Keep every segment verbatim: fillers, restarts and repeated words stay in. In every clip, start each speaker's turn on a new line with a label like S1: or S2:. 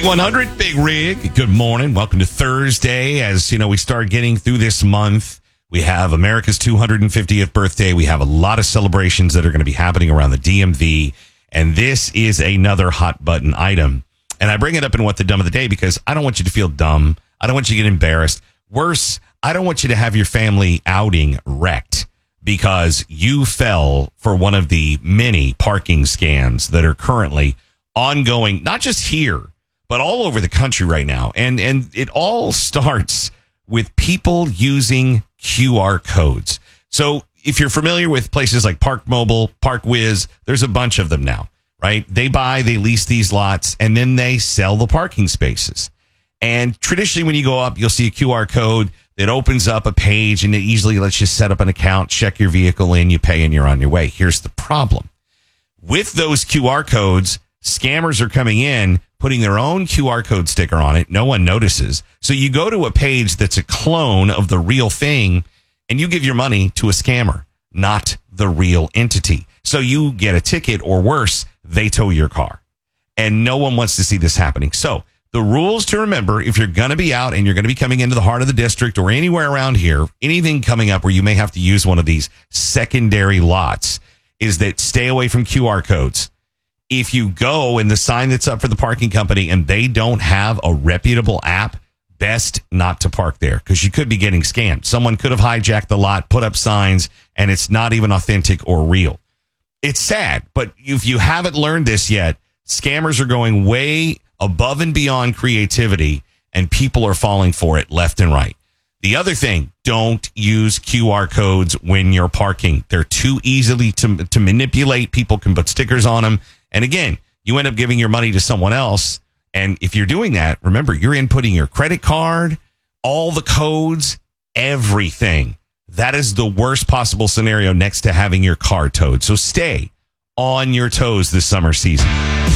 S1: one hundred, Big Rig. Good morning. Welcome to Thursday. As you know, we start getting through this month. We have America's two hundred fiftieth birthday. We have a lot of celebrations that are going to be happening around the D M V. And this is another hot button item. And I bring it up in What the Dumb of the Day because I don't want you to feel dumb. I don't want you to get embarrassed. Worse, I don't want you to have your family outing wrecked because you fell for one of the many parking scams that are currently ongoing, not just here, but all over the country right now. And and it all starts with people using Q R codes. So if you're familiar with places like Park Mobile, Park Whiz, there's a bunch of them now, right? They buy, they lease these lots, and then they sell the parking spaces. And traditionally, when you go up, you'll see a Q R code that opens up a page, and it easily lets you set up an account, check your vehicle in, you pay, and you're on your way. Here's the problem. With those Q R codes, scammers are coming in, putting their own Q R code sticker on it. No one notices. So you go to a page that's a clone of the real thing, and you give your money to a scammer, not the real entity. So you get a ticket, or worse, they tow your car. And no one wants to see this happening. So the rules to remember, if you're going to be out and you're going to be coming into the heart of the district or anywhere around here, anything coming up where you may have to use one of these secondary lots, is that stay away from Q R codes. If you go and the sign that's up for the parking company and they don't have a reputable app, best not to park there because you could be getting scammed. Someone could have hijacked the lot, put up signs, and it's not even authentic or real. It's sad, but if you haven't learned this yet, scammers are going way above and beyond creativity, and people are falling for it left and right. The other thing, don't use Q R codes when you're parking. They're too easily to, to manipulate. People can put stickers on them. And again, you end up giving your money to someone else. And if you're doing that, remember, you're inputting your credit card, all the codes, everything. That is the worst possible scenario next to having your car towed. So stay on your toes this summer season.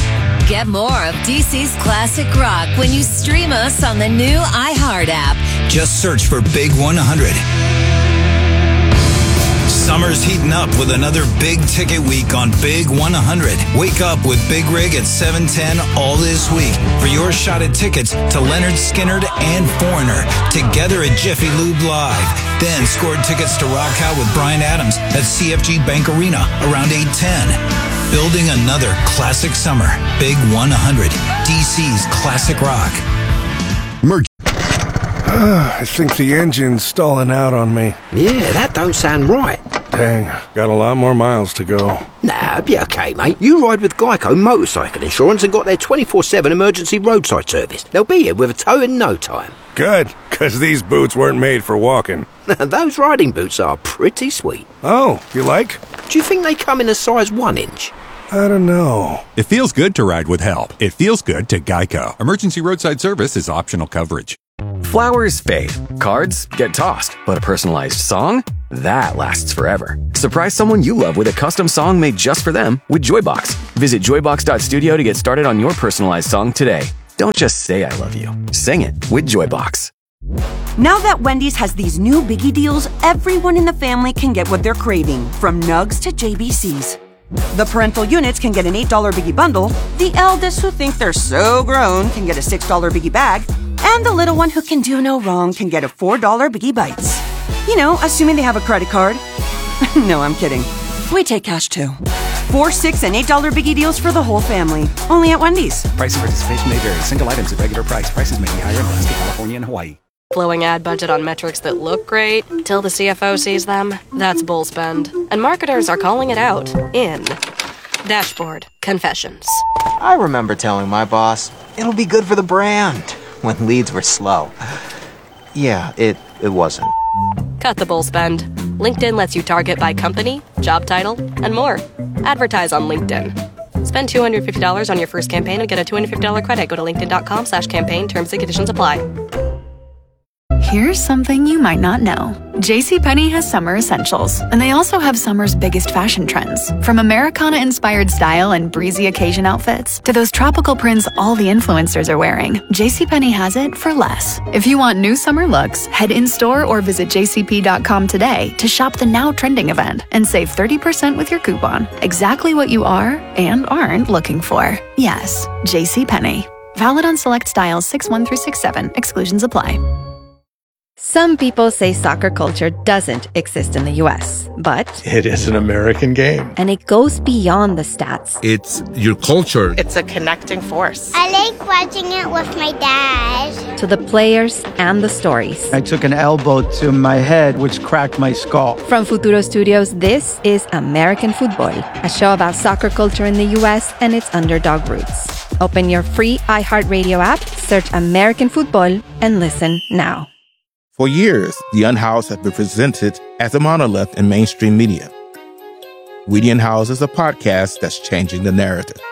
S2: Get more of D C's classic rock when you stream us on the new iHeart app.
S3: Just search for Big one hundred. Summer's heating up with another big ticket week on Big one hundred. Wake up with Big Rig at seven ten all this week for your shot at tickets to Leonard Skinner and Foreigner together at Jiffy Lube Live. Then score tickets to Rock Out with Bryan Adams at C F G Bank Arena around eight ten. Building another classic summer. Big one hundred. D C's classic rock.
S4: Merch. I think the engine's stalling out on me.
S5: Yeah, that don't sound right.
S4: Dang, got a lot more miles to go.
S5: Nah, be okay, mate. You ride with Geico Motorcycle Insurance and got their twenty-four seven emergency roadside service. They'll be here with a tow in no time.
S4: Good, because these boots weren't made for walking.
S5: Those riding boots are pretty sweet.
S4: Oh, you like?
S5: Do you think they come in a size one inch?
S4: I don't know.
S6: It feels good to ride with help. It feels good to Geico. Emergency roadside service is optional coverage.
S7: Flowers fade, cards get tossed, but a personalized song? That lasts forever. Surprise someone you love with a custom song made just for them with Joybox. Visit joybox dot studio to get started on your personalized song today. Don't just say I love you. Sing it with Joybox.
S8: Now that Wendy's has these new biggie deals, everyone in the family can get what they're craving, from Nugs to J B Cs. The parental units can get an eight dollar biggie bundle, the eldest who think they're so grown can get a six dollar biggie bag, and the little one who can do no wrong can get a four dollar Biggie Bites. You know, assuming they have a credit card. No, I'm kidding. We take cash too. Four, six, and eight dollar Biggie deals for the whole family. Only at Wendy's.
S9: Price and participation may vary. Single items at regular price. Prices may be higher in Alaska, California, and Hawaii.
S10: Blowing ad budget on metrics that look great till the C F O sees them. That's bull spend. And marketers are calling it out in Dashboard Confessions.
S11: I remember telling my boss, it'll be good for the brand, when leads were slow. Yeah, it, it wasn't.
S10: Cut the bull spend. LinkedIn lets you target by company, job title, and more. Advertise on LinkedIn. Spend two hundred fifty dollars on your first campaign and get a two hundred fifty dollars credit. Go to linkedin.com slash campaign. Terms and conditions apply.
S12: Here's something you might not know. JCPenney has summer essentials, and they also have summer's biggest fashion trends. From Americana-inspired style and breezy occasion outfits to those tropical prints all the influencers are wearing, JCPenney has it for less. If you want new summer looks, head in-store or visit j c p dot com today to shop the now trending event and save thirty percent with your coupon. Exactly what you are and aren't looking for. Yes, JCPenney. Valid on select styles six one through six seven. Exclusions apply.
S13: Some people say soccer culture doesn't exist in the U S, but
S4: It is an American game.
S13: and it goes beyond the stats.
S4: It's your culture.
S14: It's a connecting force.
S15: I like watching it with my dad.
S13: To the players and the stories.
S16: I took an elbow to my head, which cracked my skull.
S13: From Futuro Studios, this is American Football, a show about soccer culture in the U S and its underdog roots. Open your free iHeartRadio app, search American Football, and listen now.
S17: For years, the Unhoused have been presented as a monolith in mainstream media. We the Unhoused is a podcast that's changing the narrative.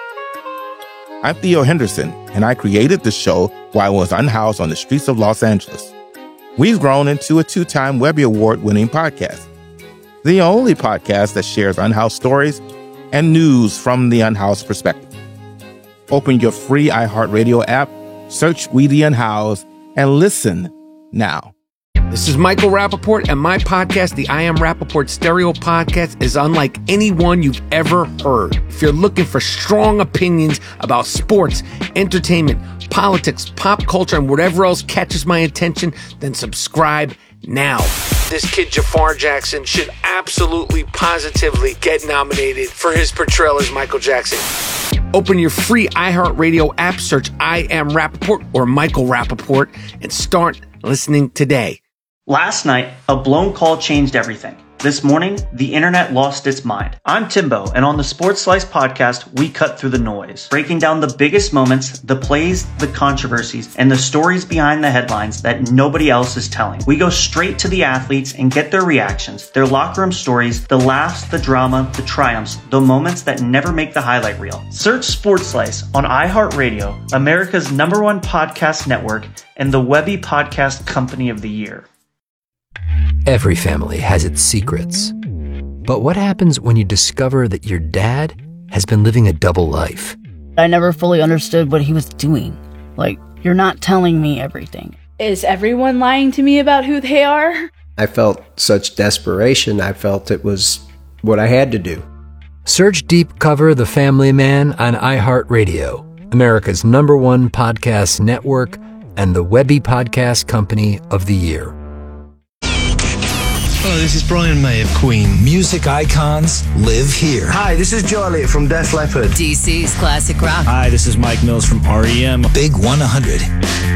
S17: I'm Theo Henderson, and I created the show while I was unhoused on the streets of Los Angeles. We've grown into a two-time Webby Award-winning podcast, the only podcast that shares unhoused stories and news from the unhoused perspective. Open your free iHeartRadio app, search We the Unhoused, and listen now.
S18: This is Michael Rappaport, and my podcast, the I Am Rappaport Stereo Podcast, is unlike any one you've ever heard. If you're looking for strong opinions about sports, entertainment, politics, pop culture, and whatever else catches my attention, then subscribe now. This kid, Jafar Jackson, should absolutely, positively get nominated for his portrayal as Michael Jackson. Open your free iHeartRadio app, search I Am Rappaport or Michael Rappaport, and start listening today.
S19: Last night, a blown call changed everything. This morning, the internet lost its mind. I'm Timbo, and on the Sports Slice podcast, we cut through the noise, breaking down the biggest moments, the plays, the controversies, and the stories behind the headlines that nobody else is telling. We go straight to the athletes and get their reactions, their locker room stories, the laughs, the drama, the triumphs, the moments that never make the highlight reel. Search Sports Slice on iHeartRadio, America's number one podcast network, and the Webby Podcast Company of the Year.
S20: Every family has its secrets. But what happens when you discover that your dad has been living a double life?
S21: I never fully understood what he was doing. Like, you're not telling me everything.
S22: Is everyone lying to me about who they are?
S23: I felt such desperation. I felt it was what I had to do.
S20: Search Deep Cover The Family Man on iHeartRadio, America's number one podcast network, and the Webby Podcast Company of the Year.
S24: Hello, this is Brian May of Queen.
S3: Music icons live here.
S25: Hi, this is Joe Elliott from Def Leppard.
S2: D C's Classic Rock.
S26: Hi, this is Mike Mills from R E M.
S3: Big one hundred.